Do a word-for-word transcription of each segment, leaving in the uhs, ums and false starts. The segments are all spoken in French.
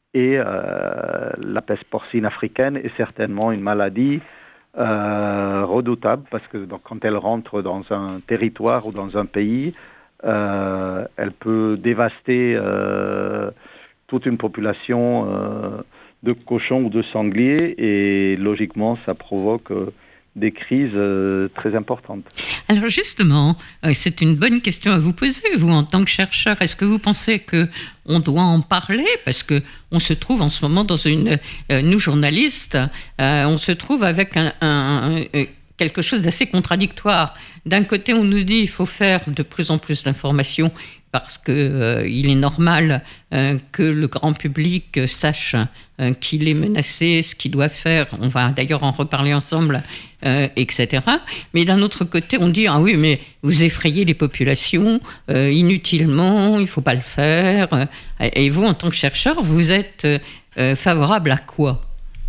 Et euh, la peste porcine africaine est certainement une maladie euh, redoutable parce que donc, quand elle rentre dans un territoire ou dans un pays, euh, elle peut dévaster euh, toute une population euh, de cochons ou de sangliers et logiquement ça provoque euh, des crises euh, très importantes. Alors justement, euh, c'est une bonne question à vous poser, vous en tant que chercheur. Est-ce que vous pensez qu'on doit en parler? Parce qu'on se trouve en ce moment dans une... Euh, nous, journalistes, euh, on se trouve avec un, un, un, quelque chose d'assez contradictoire. D'un côté, on nous dit qu'il faut faire de plus en plus d'informations parce qu'il euh, est normal euh, que le grand public sache euh, qu'il est menacé, ce qu'il doit faire. On va d'ailleurs en reparler ensemble, euh, et cetera. Mais d'un autre côté, on dit « Ah oui, mais vous effrayez les populations euh, inutilement, il ne faut pas le faire. » Et vous, en tant que chercheur, vous êtes euh, favorable à quoi?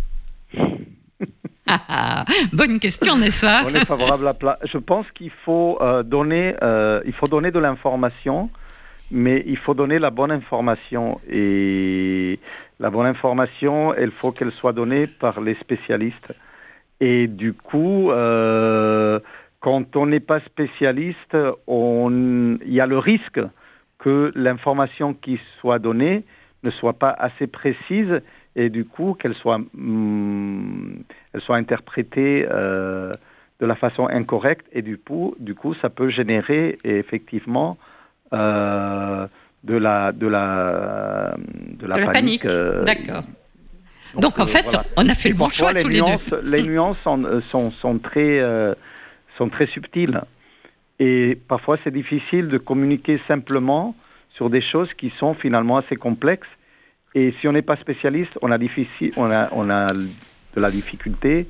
Bonne question, n'est-ce pas? On est favorable à pla... Je pense qu'il faut, euh, donner, euh, il faut donner de l'information, mais il faut donner la bonne information. Et la bonne information, il faut qu'elle soit donnée par les spécialistes. Et du coup, euh, quand on n'est pas spécialiste, on... il y a le risque que l'information qui soit donnée ne soit pas assez précise et du coup qu'elle soit, hum, elle soit interprétée euh, de la façon incorrecte et du coup, du coup ça peut générer effectivement euh, de la, de la, de la, de la panique. panique. Euh, D'accord. Donc, Donc en euh, fait, voilà. On a fait et le bon choix tous les nuances, deux. Les nuances sont, sont, sont, très, euh, sont très subtiles et parfois c'est difficile de communiquer simplement sur des choses qui sont finalement assez complexes. Et si on n'est pas spécialiste, on a, difficile, on a, on a de la difficulté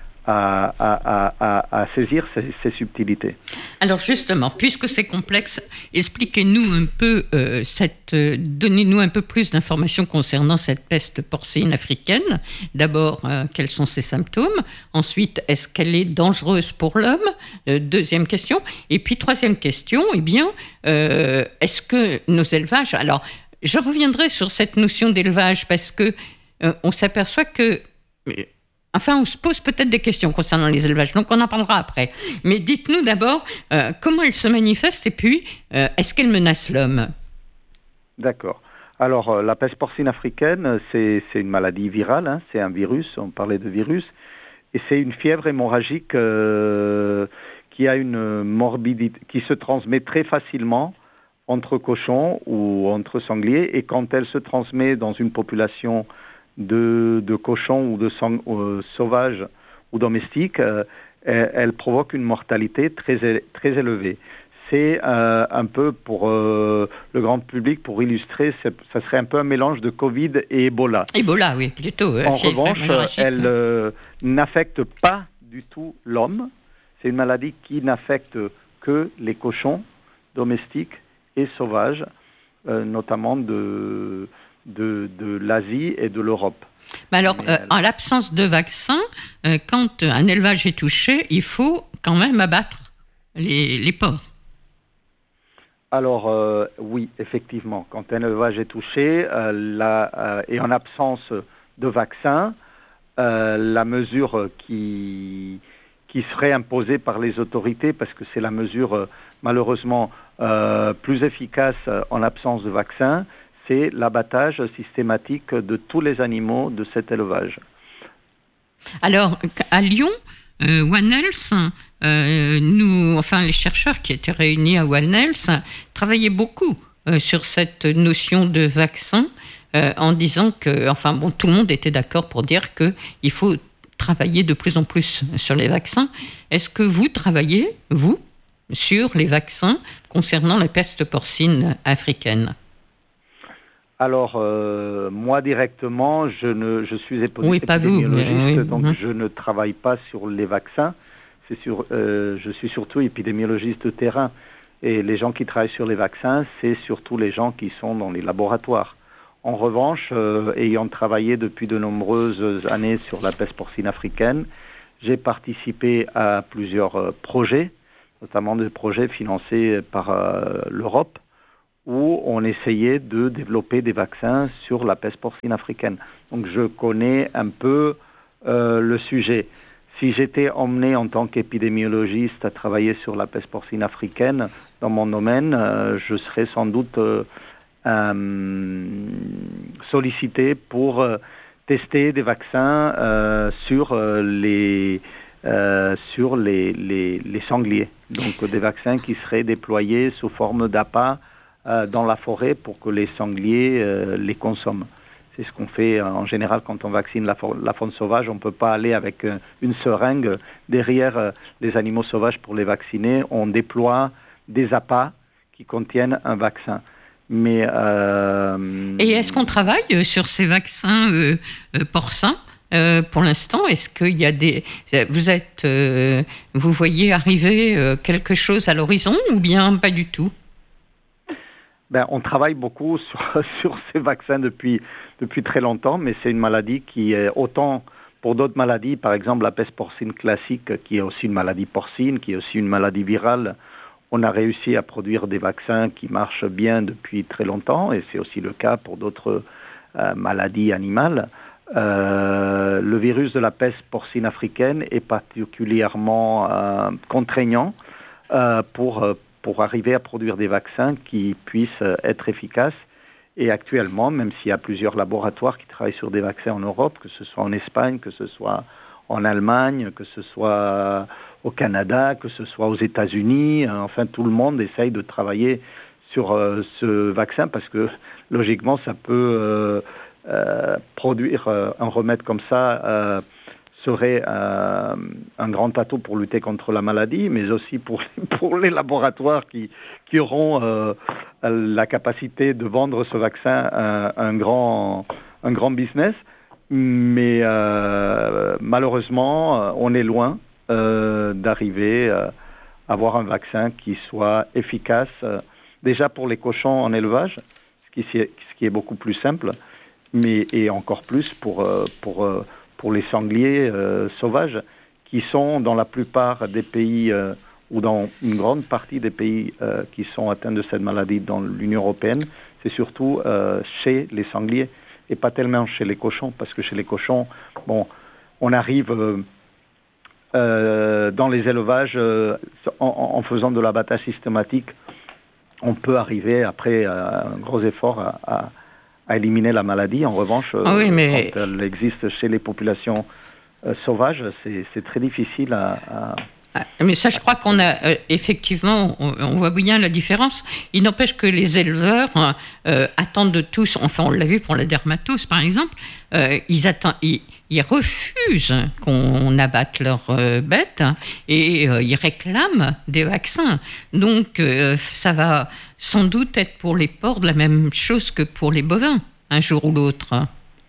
à, à, à, à saisir ces, ces subtilités. Alors justement, puisque c'est complexe, expliquez-nous un peu, euh, cette, euh, donnez-nous un peu plus d'informations concernant cette peste porcine africaine. D'abord, euh, quels sont ses symptômes? Ensuite, est-ce qu'elle est dangereuse pour l'homme? euh, Deuxième question. Et puis troisième question, eh bien, euh, est-ce que nos élevages... Alors, je reviendrai sur cette notion d'élevage parce que euh, on s'aperçoit que, euh, enfin, on se pose peut-être des questions concernant les élevages, donc on en parlera après. Mais dites-nous d'abord euh, comment elle se manifeste et puis euh, est-ce qu'elle menace l'homme? D'accord. Alors, euh, la peste porcine africaine, c'est, c'est une maladie virale, hein, c'est un virus, on parlait de virus, et c'est une fièvre hémorragique euh, qui a une morbidité, qui se transmet très facilement entre cochons ou entre sangliers, et quand elle se transmet dans une population de, de cochons ou de sang, euh, sauvages ou domestiques, euh, elle, elle provoque une mortalité très, très élevée. C'est euh, un peu pour euh, le grand public, pour illustrer, ça serait un peu un mélange de Covid et Ebola. Ebola, oui, plutôt. Euh, en revanche, elle euh, n'affecte pas du tout l'homme. C'est une maladie qui n'affecte que les cochons domestiques et sauvages, euh, notamment de, de, de l'Asie et de l'Europe. Mais alors, Mais euh, elle... en l'absence de vaccin, euh, quand un élevage est touché, il faut quand même abattre les, les porcs. Alors, euh, oui, effectivement, quand un élevage est touché, euh, la, euh, et en absence de vaccin, euh, la mesure qui, qui serait imposée par les autorités, parce que c'est la mesure, euh, malheureusement, Euh, plus efficace euh, en absence de vaccin, c'est l'abattage systématique de tous les animaux de cet élevage. Alors, à Lyon, euh, One Health, euh, nous, enfin les chercheurs qui étaient réunis à One Health travaillaient beaucoup euh, sur cette notion de vaccin, euh, en disant que, enfin bon, tout le monde était d'accord pour dire qu'il faut travailler de plus en plus sur les vaccins. Est-ce que vous travaillez, vous, sur les vaccins concernant la peste porcine africaine? Alors, euh, moi directement, je, ne, je suis épidémiologiste, oui, pas vous, mais, oui. donc mmh. je ne travaille pas sur les vaccins. C'est sur, euh, je suis surtout épidémiologiste de terrain. Et les gens qui travaillent sur les vaccins, c'est surtout les gens qui sont dans les laboratoires. En revanche, euh, ayant travaillé depuis de nombreuses années sur la peste porcine africaine, j'ai participé à plusieurs euh, projets, notamment des projets financés par euh, l'Europe, où on essayait de développer des vaccins sur la peste porcine africaine. Donc je connais un peu euh, le sujet. Si j'étais emmené en tant qu'épidémiologiste à travailler sur la peste porcine africaine dans mon domaine, euh, je serais sans doute euh, euh, sollicité pour euh, tester des vaccins euh, sur euh, les euh, sur les, les, les sangliers. Donc des vaccins qui seraient déployés sous forme d'appât euh, dans la forêt pour que les sangliers euh, les consomment. C'est ce qu'on fait euh, en général quand on vaccine la, la faune sauvage. On ne peut pas aller avec euh, une seringue derrière euh, les animaux sauvages pour les vacciner. On déploie des appâts qui contiennent un vaccin. Mais euh... Et est-ce qu'on travaille sur ces vaccins euh, euh, porcins euh, pour l'instant? Est-ce qu'il y a des... Vous êtes... Euh, vous voyez arriver euh, quelque chose à l'horizon ou bien pas du tout? Ben, on travaille beaucoup sur, sur ces vaccins depuis, depuis très longtemps, mais c'est une maladie qui est autant pour d'autres maladies, par exemple la peste porcine classique, qui est aussi une maladie porcine, qui est aussi une maladie virale. On a réussi à produire des vaccins qui marchent bien depuis très longtemps, et c'est aussi le cas pour d'autres euh, maladies animales. Euh, le virus de la peste porcine africaine est particulièrement euh, contraignant euh, pour, pour arriver à produire des vaccins qui puissent être efficaces. Et actuellement, même s'il y a plusieurs laboratoires qui travaillent sur des vaccins en Europe, que ce soit en Espagne, que ce soit en Allemagne, que ce soit au Canada, que ce soit aux États-Unis, enfin tout le monde essaye de travailler sur euh, ce vaccin parce que logiquement ça peut euh, euh, produire euh, un remède comme ça euh, serait euh, un grand atout pour lutter contre la maladie, mais aussi pour les, pour les laboratoires qui, qui auront euh, la capacité de vendre ce vaccin un, un, grand, un grand business. Mais euh, malheureusement, on est loin euh, d'arriver euh, à avoir un vaccin qui soit efficace, euh, déjà pour les cochons en élevage, ce qui, ce qui est beaucoup plus simple, mais et encore plus pour, euh, pour, euh, pour les sangliers euh, sauvages, qui sont dans la plupart des pays, euh, ou dans une grande partie des pays euh, qui sont atteints de cette maladie dans l'Union européenne, c'est surtout euh, chez les sangliers. Et pas tellement chez les cochons, parce que chez les cochons, bon, on arrive euh, euh, dans les élevages, euh, en, en faisant de l'abattage systématique, on peut arriver après à un gros effort à, à, à éliminer la maladie. En revanche, ah oui, mais... quand elle existe chez les populations euh, sauvages, c'est, c'est très difficile à... à Mais ça, je crois qu'on a euh, effectivement, on, on voit bien la différence. Il n'empêche que les éleveurs euh, attendent de tous, enfin on l'a vu pour la dermatose par exemple, euh, ils, attendent, ils, ils refusent qu'on abatte leurs euh, bêtes et euh, ils réclament des vaccins. Donc euh, ça va sans doute être pour les porcs la même chose que pour les bovins, un jour ou l'autre.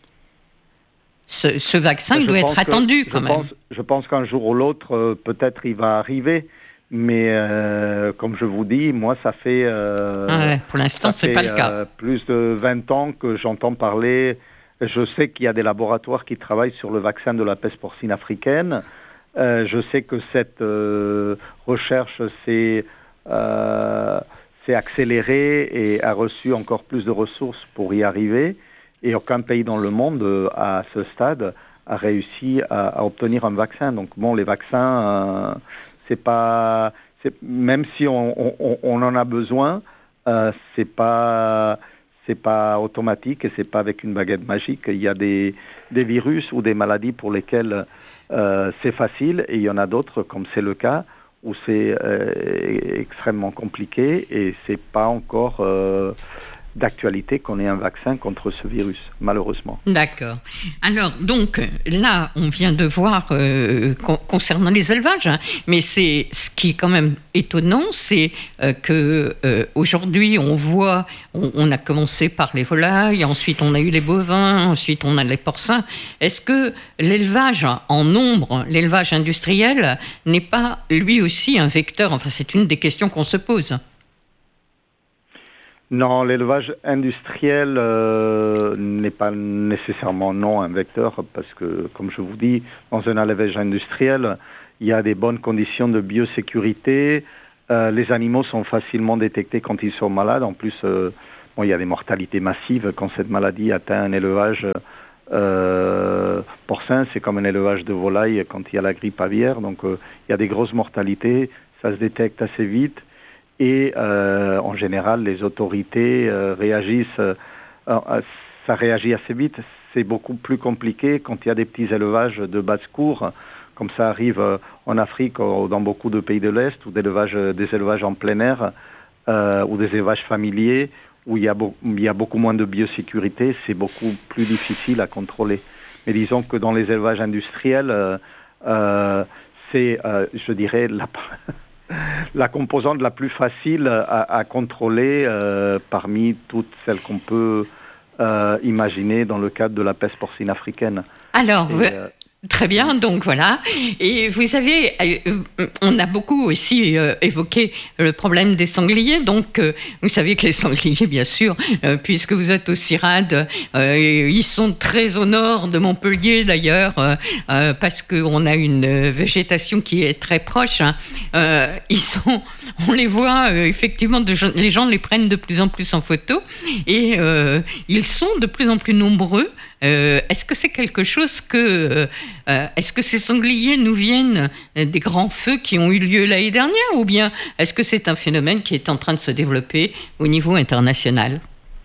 Ce, ce vaccin, il doit être attendu quand je même. Pense, je pense qu'un jour ou l'autre, euh, peut-être il va arriver. Mais euh, comme je vous dis, moi, ça fait... Euh, ah ouais, pour l'instant, ce n'est pas le cas. Euh, plus de vingt ans que j'entends parler. Je sais qu'il y a des laboratoires qui travaillent sur le vaccin de la peste porcine africaine. Euh, je sais que cette euh, recherche s'est, euh, s'est accélérée et a reçu encore plus de ressources pour y arriver. Et aucun pays dans le monde, à ce stade, a réussi à, à obtenir un vaccin. Donc bon, les vaccins, euh, c'est pas, c'est, même si on, on, on en a besoin, euh, c'est pas, c'est pas automatique et c'est pas avec une baguette magique. Il y a des, des virus ou des maladies pour lesquelles euh, c'est facile, et il y en a d'autres, comme c'est le cas, où c'est euh, extrêmement compliqué et c'est pas encore euh, d'actualité qu'on ait un vaccin contre ce virus, malheureusement. D'accord. Alors, donc, là, on vient de voir euh, con- concernant les élevages, hein, mais c'est ce qui est quand même étonnant, c'est euh, que euh, aujourd'hui, on voit, on, on a commencé par les volailles, ensuite on a eu les bovins, ensuite on a les porcins. Est-ce que l'élevage en nombre, l'élevage industriel, n'est pas lui aussi un vecteur? Enfin, c'est une des questions qu'on se pose. Non, l'élevage industriel euh, n'est pas nécessairement non un vecteur, parce que, comme je vous dis, dans un élevage industriel, il y a des bonnes conditions de biosécurité, Euh, les animaux sont facilement détectés quand ils sont malades. En plus, euh, bon, il y a des mortalités massives quand cette maladie atteint un élevage euh, porcin. C'est comme un élevage de volailles quand il y a la grippe aviaire. Donc, euh, il y a des grosses mortalités. Ça se détecte assez vite. Et euh, en général, les autorités euh, réagissent. Euh, ça réagit assez vite. C'est beaucoup plus compliqué quand il y a des petits élevages de basse-cour, comme ça arrive euh, en Afrique ou dans beaucoup de pays de l'Est, ou des élevages, des élevages en plein air, euh, ou des élevages familiers, où il y, a beau, il y a beaucoup moins de biosécurité, c'est beaucoup plus difficile à contrôler. Mais disons que dans les élevages industriels, euh, euh, c'est, euh, je dirais, la, la composante la plus facile à, à contrôler euh, parmi toutes celles qu'on peut euh, imaginer dans le cadre de la peste porcine africaine. Alors, Et, euh, très bien, donc voilà. Et vous avez, euh, on a beaucoup aussi euh, évoqué le problème des sangliers. Donc, euh, vous savez que les sangliers, bien sûr, euh, puisque vous êtes au CIRAD, euh, ils sont très au nord de Montpellier d'ailleurs, euh, euh, parce qu'on a une végétation qui est très proche. Hein. Euh, ils sont, on les voit euh, effectivement, de, les gens les prennent de plus en plus en photo et euh, ils sont de plus en plus nombreux. Euh, est-ce que c'est quelque chose que... Euh, est-ce que ces sangliers nous viennent des grands feux qui ont eu lieu l'année dernière, ou bien est-ce que c'est un phénomène qui est en train de se développer au niveau international ?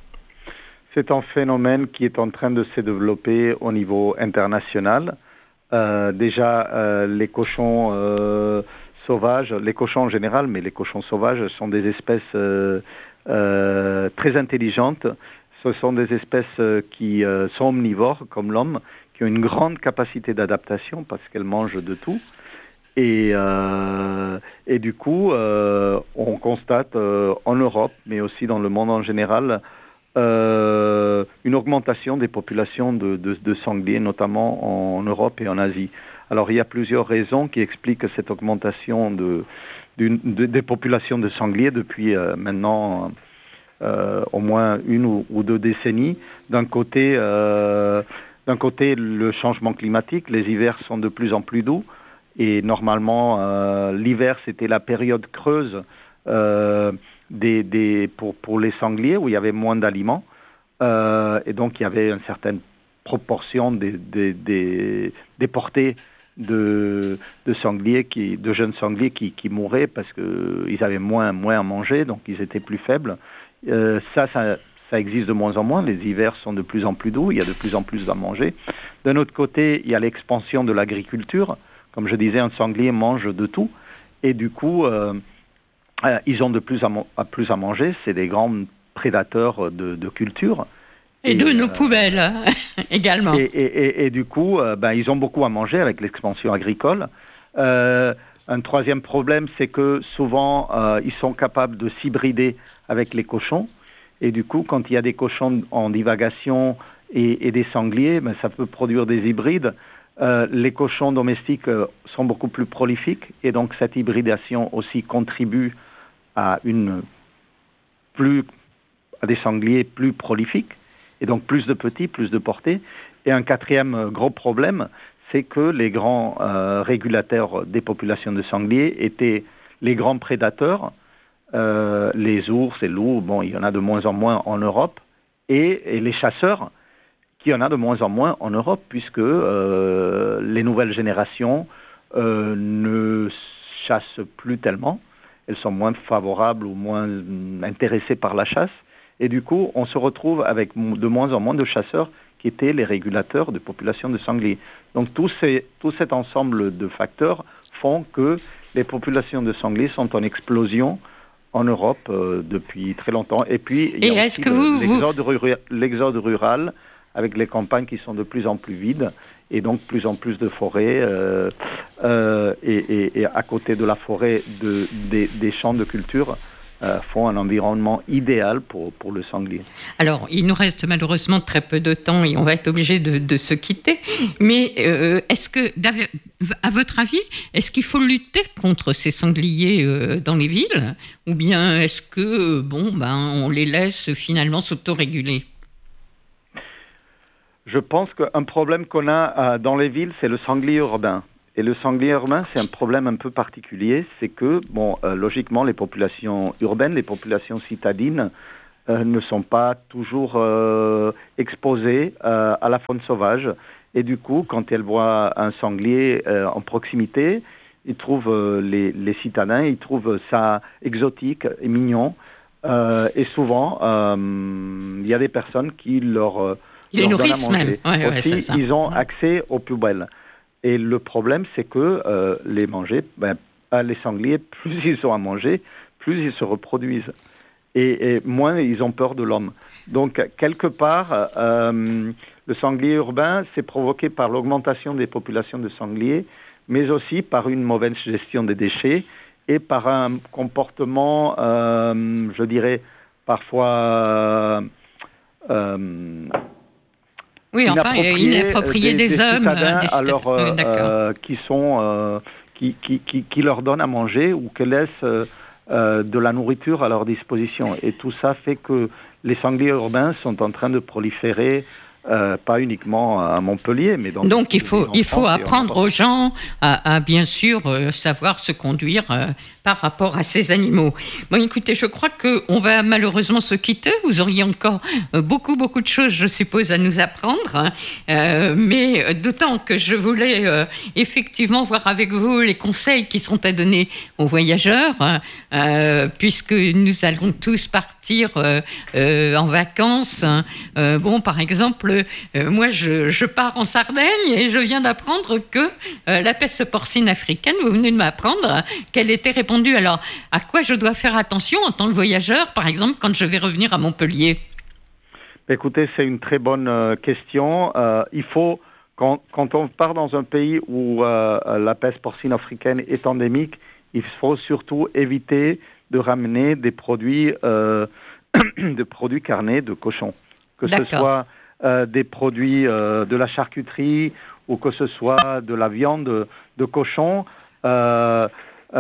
C'est un phénomène qui est en train de se développer au niveau international. Euh, déjà, euh, les cochons euh, sauvages, les cochons en général, mais les cochons sauvages sont des espèces euh, euh, très intelligentes. Ce sont des espèces qui euh, sont omnivores, comme l'homme, qui ont une grande capacité d'adaptation parce qu'elles mangent de tout. Et, euh, et du coup, euh, on constate euh, en Europe, mais aussi dans le monde en général, euh, une augmentation des populations de, de, de sangliers, notamment en Europe et en Asie. Alors, il y a plusieurs raisons qui expliquent cette augmentation de, de, des populations de sangliers depuis euh, maintenant... Euh, au moins une ou, ou deux décennies. D'un côté, euh, d'un côté, le changement climatique, les hivers sont de plus en plus doux et normalement, euh, l'hiver, c'était la période creuse euh, des, des, pour, pour les sangliers où il y avait moins d'aliments euh, et donc il y avait une certaine proportion des, des, des, des portées de, de sangliers, qui, de jeunes sangliers qui, qui mouraient parce qu'ils avaient moins, moins à manger, donc ils étaient plus faibles. Euh, ça, ça, ça existe de moins en moins. Les hivers sont de plus en plus doux. Il y a de plus en plus à manger. D'un autre côté, il y a l'expansion de l'agriculture. Comme je disais, un sanglier mange de tout. Et du coup, euh, euh, ils ont de plus à, à plus à manger. C'est des grands prédateurs de, de culture. Et, et de nos euh, poubelles également. Et, et, et, et du coup, euh, ben, ils ont beaucoup à manger avec l'expansion agricole. Euh, un troisième problème, c'est que souvent, euh, ils sont capables de s'hybrider avec les cochons. Et du coup, quand il y a des cochons en divagation et, et des sangliers, ben, ça peut produire des hybrides. Euh, les cochons domestiques euh, sont beaucoup plus prolifiques. Et donc, cette hybridation aussi contribue à, une plus, à des sangliers plus prolifiques. Et donc, plus de petits, plus de portées. Et un quatrième gros problème, c'est que les grands euh, régulateurs des populations de sangliers étaient les grands prédateurs. Euh, les ours et loups, bon, il y en a de moins en moins en Europe, et, et les chasseurs, qui en a de moins en moins en Europe, puisque euh, les nouvelles générations euh, ne chassent plus tellement, elles sont moins favorables ou moins intéressées par la chasse, et du coup, on se retrouve avec de moins en moins de chasseurs qui étaient les régulateurs de populations de sangliers. Donc tout, ces, tout cet ensemble de facteurs font que les populations de sangliers sont en explosion en Europe euh, depuis très longtemps. Et puis, il y a aussi le, l'exode, vous... rural, l'exode rural avec les campagnes qui sont de plus en plus vides et donc plus en plus de forêts euh, euh, et, et, et à côté de la forêt, de, des, des champs de culture euh, font un environnement idéal pour, pour le sanglier. Alors, il nous reste malheureusement très peu de temps et on va être obligé de, de se quitter. Mais euh, est-ce que, à votre avis, est-ce qu'il faut lutter contre ces sangliers euh, dans les villes, ou bien est-ce que, bon, ben, on les laisse finalement s'autoréguler ? Je pense qu'un problème qu'on a euh, dans les villes, c'est le sanglier urbain. Et le sanglier urbain, c'est un problème un peu particulier, c'est que, bon, euh, logiquement, les populations urbaines, les populations citadines, euh, ne sont pas toujours euh, exposées euh, à la faune sauvage. Et du coup, quand elles voient un sanglier euh, en proximité, ils trouvent, euh, les, les citadins, ils trouvent ça exotique et mignon. Euh, et souvent, euh, il y a des personnes qui leur, euh, les leur donnent à nourrissent manger. même. Ouais, ouais, Aussi, c'est ça. ils ont accès aux poubelles. Et le problème, c'est que euh, les manger, ben, les sangliers, plus ils ont à manger, plus ils se reproduisent. Et, et moins ils ont peur de l'homme. Donc, quelque part, euh, le sanglier urbain, c'est provoqué par l'augmentation des populations de sangliers, mais aussi par une mauvaise gestion des déchets et par un comportement, euh, je dirais, parfois... Euh, Oui, enfin, inapproprié des, des, des hommes, citadins, des citadins, alors, euh, oui, euh, qui sont, euh, qui, qui, qui, qui leur donnent à manger ou qui laissent euh, euh, de la nourriture à leur disposition. Et tout ça fait que les sangliers urbains sont en train de proliférer. Euh, pas uniquement à Montpellier, mais dans donc il faut il faut France, apprendre aux gens à, à bien sûr euh, savoir se conduire euh, par rapport à ces animaux. Bon, écoutez, je crois que on va malheureusement se quitter. Vous auriez encore euh, beaucoup beaucoup de choses, je suppose, à nous apprendre, hein. euh, mais d'autant que je voulais euh, effectivement voir avec vous les conseils qui sont à donner aux voyageurs, hein, euh, puisque nous allons tous partir euh, euh, en vacances. Hein. Euh, bon, par exemple. Euh, moi, je, je pars en Sardaigne et je viens d'apprendre que euh, la peste porcine africaine, vous venez de m'apprendre hein, qu'elle était répandue. Alors, à quoi je dois faire attention en tant que voyageur, par exemple, quand je vais revenir à Montpellier ? Écoutez, c'est une très bonne euh, question. Euh, il faut, quand, quand on part dans un pays où euh, la peste porcine africaine est endémique, il faut surtout éviter de ramener des produits, euh, de produits carnés de cochons. Que D'accord. ce soit Euh, des produits euh, de la charcuterie ou que ce soit de la viande de, de cochon, euh,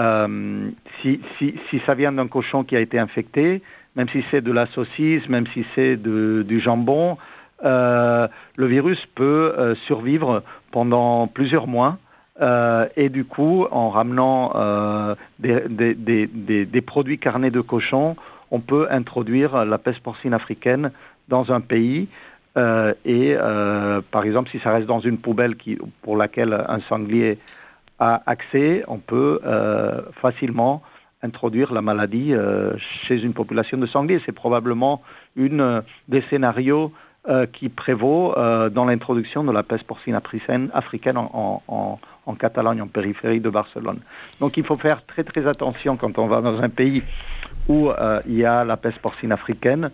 euh, si, si, si ça vient d'un cochon qui a été infecté, même si c'est de la saucisse, même si c'est de, du jambon, euh, le virus peut euh, survivre pendant plusieurs mois. Euh, et du coup, en ramenant euh, des, des, des, des, des produits carnés de cochon, on peut introduire la peste porcine africaine dans un pays. Euh, et euh, par exemple, si ça reste dans une poubelle qui, pour laquelle un sanglier a accès, on peut euh, facilement introduire la maladie euh, chez une population de sangliers. C'est probablement une euh, des scénarios euh, qui prévaut euh, dans l'introduction de la peste porcine africaine, africaine en, en, en Catalogne, en périphérie de Barcelone. Donc il faut faire très très attention quand on va dans un pays où euh, il y a la peste porcine africaine,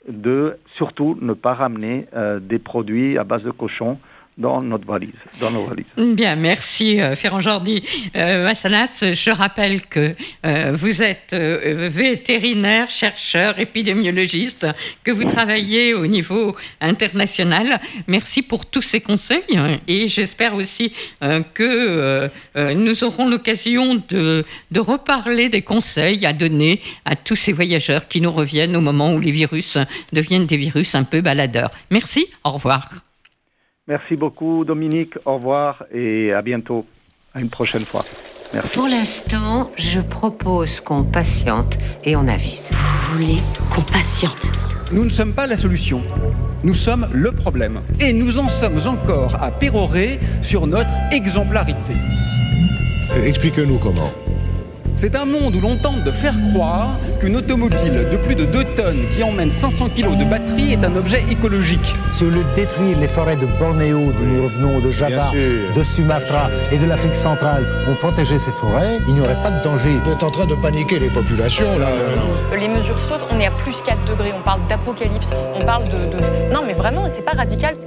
de surtout ne pas ramener euh, des produits à base de cochon dans notre valise, dans nos valises. Bien, merci euh, Ferran Jordi euh, Massanas. Je rappelle que euh, vous êtes euh, vétérinaire, chercheur, épidémiologiste, que vous travaillez au niveau international. Merci pour tous ces conseils hein, et j'espère aussi euh, que euh, euh, nous aurons l'occasion de, de reparler des conseils à donner à tous ces voyageurs qui nous reviennent au moment où les virus deviennent des virus un peu baladeurs. Merci, au revoir. Merci beaucoup Dominique, au revoir et à bientôt, à une prochaine fois. Merci. Pour l'instant, je propose qu'on patiente et on avise. Vous voulez qu'on patiente ? Nous ne sommes pas la solution, nous sommes le problème. Et nous en sommes encore à pérorer sur notre exemplarité. Expliquez-nous comment. C'est un monde où l'on tente de faire croire qu'une automobile de plus de deux tonnes qui emmène cinq cents kilos de batterie est un objet écologique. Si au lieu de détruire les forêts de Bornéo, d'où nous revenons, de Java, de Sumatra et de l'Afrique centrale, on protégeait ces forêts, il n'y aurait pas de danger. Vous êtes en train de paniquer les populations, là. Les mesures sautent, on est à plus quatre degrés, on parle d'apocalypse, on parle de... de... Non mais vraiment, c'est pas radical.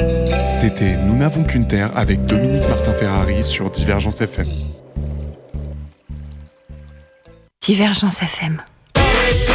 C'était Nous n'avons qu'une terre avec Dominique Martin-Ferrari sur Divergence F M. Divergence F M.